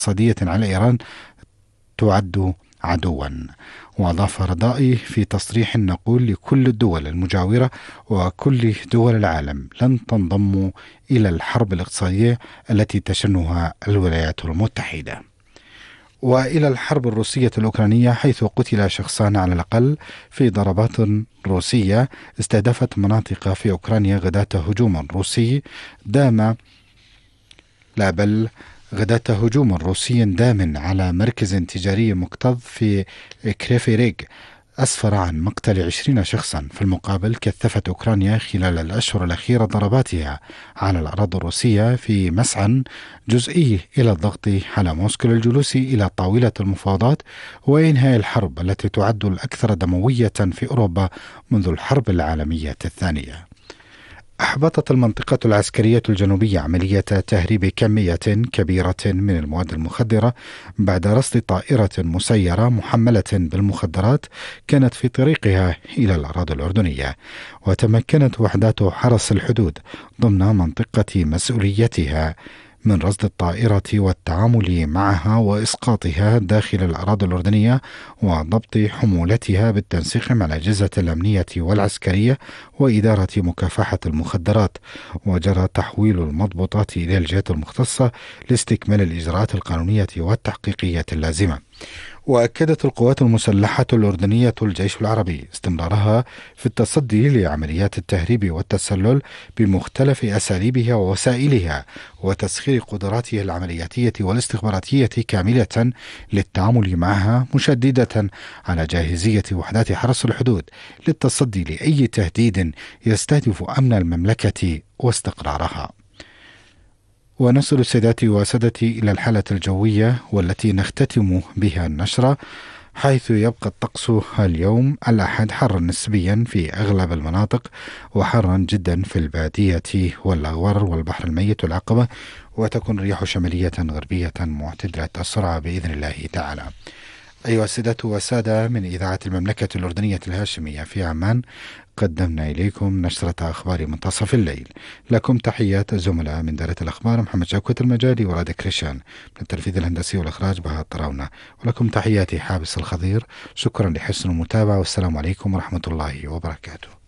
اقتصادية على إيران تعد عدوا. وأضاف رضائي في تصريح: نقول لكل الدول المجاورة وكل دول العالم لن تنضم إلى الحرب الاقتصادية التي تشنها الولايات المتحدة. وإلى الحرب الروسية الأوكرانية، حيث قتل شخصان على الأقل في ضربات روسية استهدفت مناطق في أوكرانيا غداة هجوم روسي دام دام على مركز تجاري مكتظ في كريفيريغ، أسفر عن مقتل 20 شخصا. في المقابل، كثفت أوكرانيا خلال الأشهر الأخيرة ضرباتها على الأراضي الروسية في مسعى جزئي إلى الضغط على موسكو للجلوس إلى طاولة المفاوضات وإنهاء الحرب التي تعد الأكثر دموية في أوروبا منذ الحرب العالمية الثانية. أحبطت المنطقة العسكرية الجنوبية عملية تهريب كمية كبيرة من المواد المخدرة بعد رصد طائرة مسيرة محملة بالمخدرات كانت في طريقها إلى الأراضي الأردنية. وتمكنت وحدات حرس الحدود ضمن منطقة مسؤوليتها من رصد الطائرة والتعامل معها وإسقاطها داخل الأراضي الأردنية وضبط حمولتها بالتنسيق مع الأجهزة الأمنية والعسكرية وإدارة مكافحة المخدرات. وجرى تحويل المضبوطات إلى الجهات المختصة لاستكمال الإجراءات القانونية والتحقيقية اللازمة. وأكدت القوات المسلحة الأردنية الجيش العربي استمرارها في التصدي لعمليات التهريب والتسلل بمختلف أساليبها ووسائلها، وتسخير قدراتها العملياتية والاستخباراتية كاملة للتعامل معها، مشددة على جاهزية وحدات حرس الحدود للتصدي لأي تهديد يستهدف أمن المملكة واستقرارها. ونصل السادات وسادتي إلى الحالة الجوية والتي نختتم بها النشرة، حيث يبقى الطقس اليوم الأحد حرا نسبيا في أغلب المناطق وحرا جدا في البادية والأغوار والبحر الميت والعقبة، وتكون رياح شمالية غربية معتدلة السرعة بإذن الله تعالى. أيها السادة والسادة، من إذاعة المملكة الأردنية الهاشمية في عمان قدمنا إليكم نشرة أخبار منتصف الليل. لكم تحيات الزملاء من دائرة الأخبار محمد شوكت المجالي وراد كريشان، من التنفيذ الهندسي والإخراج بهاء الطراونة، ولكم تحياتي حابس الخضير. شكرا لحسن المتابعة، والسلام عليكم ورحمة الله وبركاته.